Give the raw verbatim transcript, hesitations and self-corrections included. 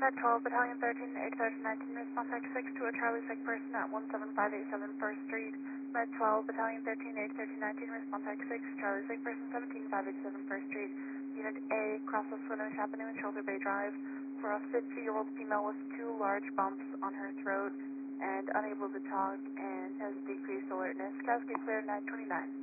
Med twelve, Battalion thirteen, eight thirty nineteen, response X six to a Charlie sick person at one seven five eight seven First Street. Med twelve, Battalion thirteen, eight thirty nineteen, response X six, Charlie sick person seventeen five eight seven First Street. Unit A, crosses Swinomish Avenue and Shoulder Bay Drive for a fifty-year-old female with two large bumps on her throat and unable to talk and has decreased alertness. Cascade clear nine twenty-nine.